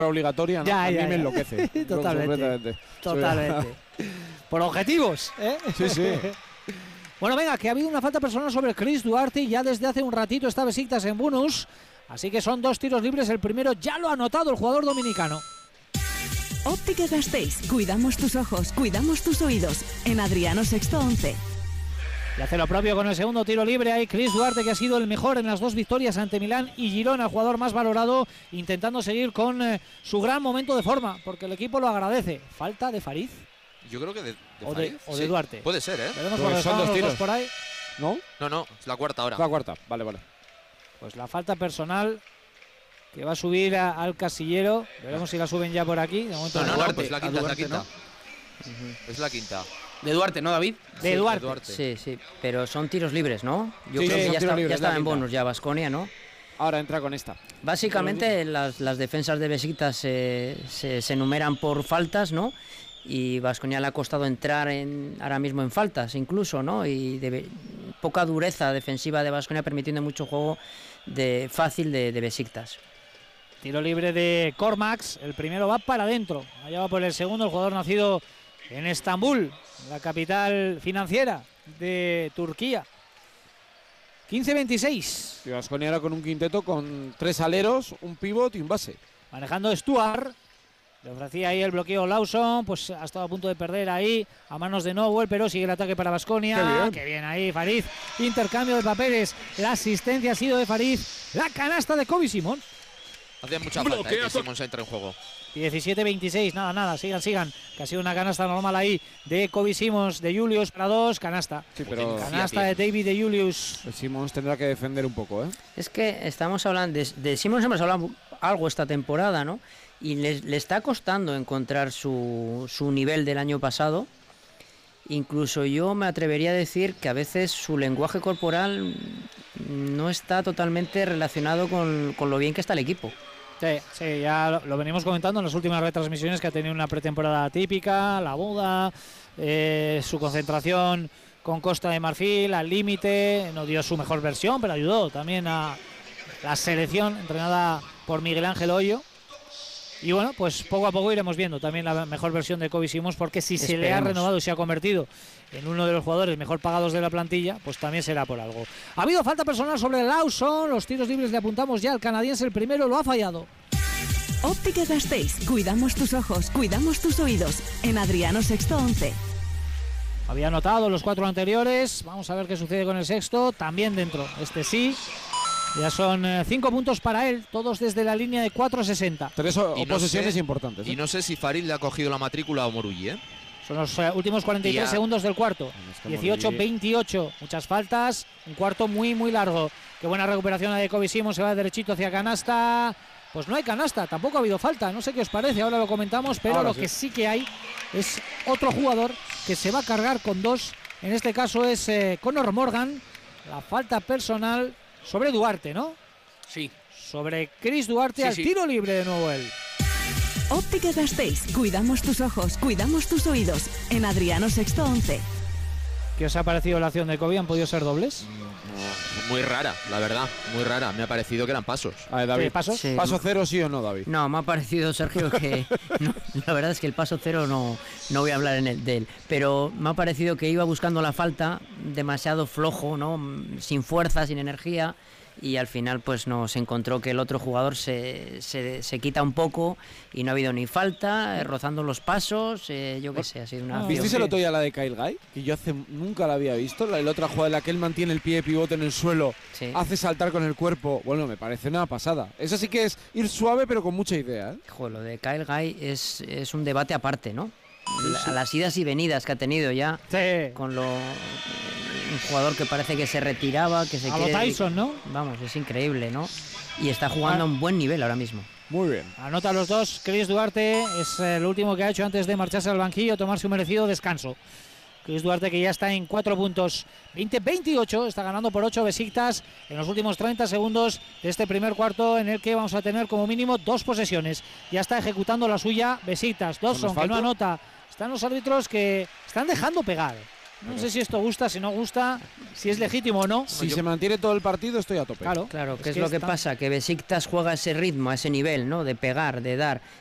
obligatoria, ¿no? Ya, a mí ya, me enloquece. Totalmente. Totalmente. Por objetivos, ¿eh? Sí, sí. Bueno, venga, que ha habido una falta personal sobre Chris Duarte y ya desde hace un ratito está Besiktas en bonus. Así que son 2 tiros libres. El primero ya lo ha anotado el jugador dominicano. Óptica Gasteiz. Cuidamos tus ojos, cuidamos tus oídos. En Adriano Sexto 11. Y hace lo propio con el segundo tiro libre. Hay Chris Duarte, que ha sido el mejor en las 2 victorias ante Milán y Girona, el jugador más valorado, intentando seguir con su gran momento de forma, porque el equipo lo agradece. ¿Falta de Fariz? Yo creo que de Fariz. O de Duarte. Puede ser, ¿eh? Veremos Pues son 2 tiros por ahí. ¿No? No, es la cuarta ahora. La cuarta, vale. Pues la falta personal que va a subir al casillero. Veremos si la suben ya por aquí. De momento No, Duarte, pues la quinta, Duarte, es la quinta. ¿no? Es la quinta. De Duarte, ¿no, David? de Duarte. Sí, pero son tiros libres, ¿no? Yo Sí, creo sí, que son tiros ya libres, estaba la en quinta. bonus ya Baskonia, ¿no? Ahora entra con esta. Básicamente las defensas de Besiktas se enumeran por faltas, ¿no? Y Baskonia le ha costado entrar ahora mismo en faltas incluso, ¿no? Y poca dureza defensiva de Baskonia, permitiendo mucho juego fácil de Besiktas. Tiro libre de Kormax. El primero va para adentro. Allá va por el segundo, el jugador nacido en Estambul, la capital financiera de Turquía. 15-26. Y Baskonia era con un quinteto con 3 aleros, un pívot y un base. Manejando Stuart. Le ofrecía ahí el bloqueo Lawson, pues ha estado a punto de perder ahí a manos de Nowell, pero sigue el ataque para Baskonia. Qué bien ahí Fariz. Intercambio de papeles. La asistencia ha sido de Fariz. La canasta de Kobe Simons. Hacía mucha falta que Simons entre en juego. 17-26, nada, sigan. Que ha sido una canasta normal ahí de Kobe Simons, de Julius para 2, canasta. Sí, pero Canasta de David de Julius. Simons tendrá que defender un poco, ¿eh? Es que estamos hablando de Simons, hemos hablado algo esta temporada, ¿no? Y le está costando encontrar su nivel del año pasado. Incluso yo me atrevería a decir que a veces su lenguaje corporal no está totalmente relacionado con lo bien que está el equipo. Sí, ya lo venimos comentando en las últimas retransmisiones, que ha tenido una pretemporada típica, la boda, su concentración con Costa de Marfil al límite, no dio su mejor versión, pero ayudó también a la selección entrenada por Miguel Ángel Hoyo. Y bueno, pues poco a poco iremos viendo también la mejor versión de Kobe Simons, porque si se le ha renovado y se ha convertido en uno de los jugadores mejor pagados de la plantilla, pues también será por algo. Ha habido falta personal sobre Lawson, los tiros libres le apuntamos ya al canadiense, el primero lo ha fallado. Óptica Gasteiz. Cuidamos tus ojos, cuidamos tus oídos. En Adriano Sexto 11. Había anotado los 4 anteriores, vamos a ver qué sucede con el sexto, también dentro, este sí. Ya son 5 puntos para él, todos desde la línea de 4.60. 3 posesiones importantes. Y no sé si Farid le ha cogido la matrícula o Morulli, ¿eh? Son los últimos 43 segundos del cuarto. 18-28, muchas faltas, un cuarto muy largo. Qué buena recuperación de Kobe Simons, se va derechito hacia canasta. Pues no hay canasta, tampoco ha habido falta, no sé qué os parece, ahora lo comentamos, pero ahora lo que sí que hay es otro jugador que se va a cargar con 2, en este caso es Conor Morgan, la falta personal sobre Duarte, ¿no? Sí. Sobre Chris Duarte, al tiro libre de nuevo él. Óptica Gasteiz. Cuidamos tus ojos, cuidamos tus oídos. En Adriano Sexto 11. ¿Qué os ha parecido la acción de Kobe? ¿Han podido ser dobles? Muy rara, la verdad, muy rara. Me ha parecido que eran pasos. A ver, David, ¿pasos? Sí. ¿Paso cero sí o no, David? No, me ha parecido, Sergio, que no, la verdad es que el paso cero no voy a hablar de él, pero me ha parecido que iba buscando la falta demasiado flojo, ¿no? Sin fuerza, sin energía, y al final pues no se encontró que el otro jugador se quita un poco y no ha habido ni falta, rozando los pasos, yo qué sé, ha sido una... ¿Visteis el otro día la de Kyle Guy? Que yo nunca la había visto, la otra jugada en la que él mantiene el pie de pivote en el suelo, Sí. hace saltar con el cuerpo. Bueno, me parece una pasada. Eso sí que es ir suave pero con mucha idea, ¿eh? Joder, lo de Kyle Guy es un debate aparte, ¿no? A las idas y venidas que ha tenido ya, con un jugador que parece que se retiraba, que se a lo Tyson, ¿no? Vamos, es increíble, ¿no? Y está jugando a un buen nivel ahora mismo. Muy bien. Anota los 2, Chris Duarte, es el último que ha hecho antes de marcharse al banquillo, tomarse un merecido descanso. Chris Duarte, que ya está en 4 puntos, 20-28, está ganando por 8 Besiktas en los últimos 30 segundos de este primer cuarto, en el que vamos a tener como mínimo 2 posesiones. Ya está ejecutando la suya Besiktas. Dawson, que no anota. Están los árbitros que están dejando pegar. No sé si esto gusta, si no gusta, si es legítimo o no. Si se mantiene todo el partido, estoy a tope. Claro, Claro, ¿qué es lo que pasa? Que Besiktas juega a ese ritmo, a ese nivel, ¿no? De pegar, de dar.